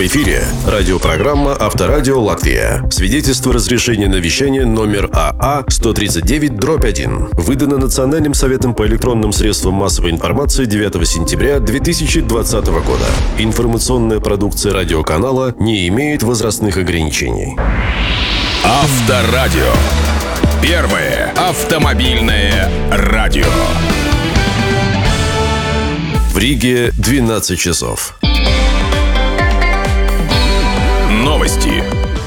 В эфире радиопрограмма «Авторадио Латвия». Свидетельство разрешения на вещание номер АА 139/1. Выдано Национальным советом по электронным средствам массовой информации 9 сентября 2020 года. Информационная продукция радиоканала не имеет возрастных ограничений. Авторадио. Первое автомобильное радио. В Риге 12 часов. Новости.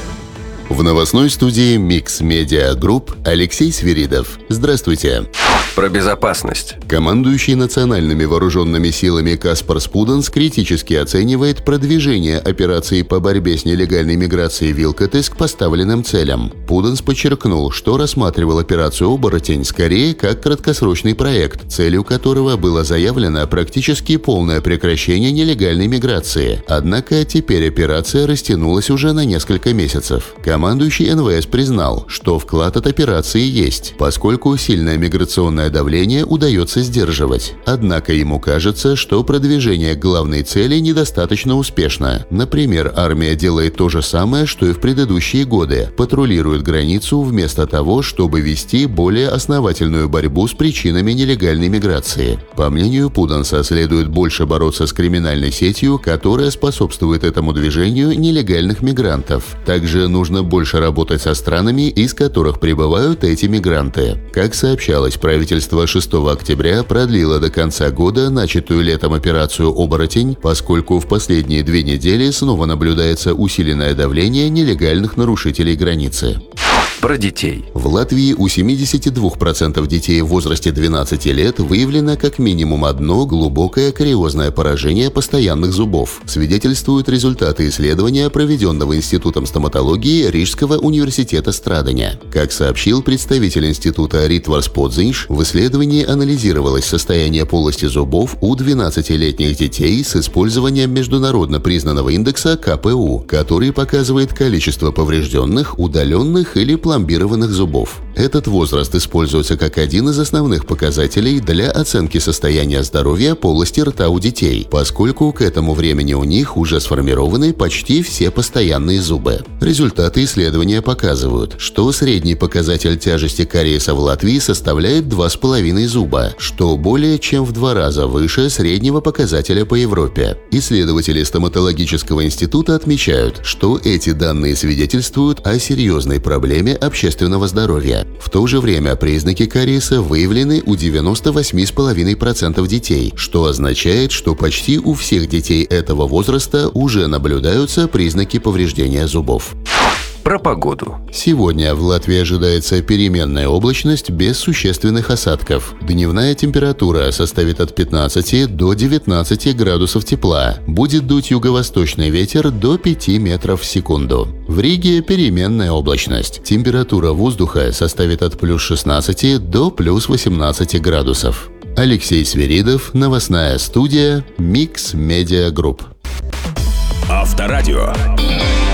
В новостной студии Mix Media Group Алексей Свиридов. Здравствуйте. Про безопасность. Командующий национальными вооруженными силами Каспарс Пуденс критически оценивает продвижение операции по борьбе с нелегальной миграцией Вилкотес к поставленным целям. Пуденс подчеркнул, что рассматривал операцию «Оборотень» скорее как краткосрочный проект, целью которого было заявлено практически полное прекращение нелегальной миграции. Однако теперь операция растянулась уже на несколько месяцев. Командующий НВС признал, что вклад от операции есть, поскольку сильное миграционное давление удается сдерживать. Однако ему кажется, что продвижение к главной цели недостаточно успешно. Например, армия делает то же самое, что и в предыдущие годы – патрулирует границу вместо того, чтобы вести более основательную борьбу с причинами нелегальной миграции. По мнению Пуденса, следует больше бороться с криминальной сетью, которая способствует этому движению нелегальных мигрантов. Также нужно больше работать со странами, из которых прибывают эти мигранты. Как сообщалось, правительство 6 октября продлило до конца года начатую летом операцию «Оборотень», поскольку в последние 2 недели снова наблюдается усиленное давление нелегальных нарушителей границы. Про детей. В Латвии у 72% детей в возрасте 12 лет выявлено как минимум одно глубокое кариозное поражение постоянных зубов, свидетельствуют результаты исследования, проведенного Институтом стоматологии Рижского университета Страдания. Как сообщил представитель института Ритварс Подзинш, в исследовании анализировалось состояние полости зубов у 12-летних детей с использованием международно признанного индекса КПУ, который показывает количество поврежденных, удаленных или пломбированных зубов. Этот возраст используется как один из основных показателей для оценки состояния здоровья полости рта у детей, поскольку к этому времени у них уже сформированы почти все постоянные зубы. Результаты исследования показывают, что средний показатель тяжести кариеса в Латвии составляет 2,5 зуба, что более чем в 2 раза выше среднего показателя по Европе. Исследователи стоматологического института отмечают, что эти данные свидетельствуют о серьезной проблеме общественного здоровья. В то же время признаки кариеса выявлены у 98,5% детей, что означает, что почти у всех детей этого возраста уже наблюдаются признаки повреждения зубов. Про погоду. Сегодня в Латвии ожидается переменная облачность без существенных осадков. Дневная температура составит от 15 до 19 градусов тепла. Будет дуть юго-восточный ветер до 5 метров в секунду. В Риге переменная облачность. Температура воздуха составит от плюс 16 до плюс 18 градусов. Алексей Свиридов, новостная студия Mix Media Group. Авторадио.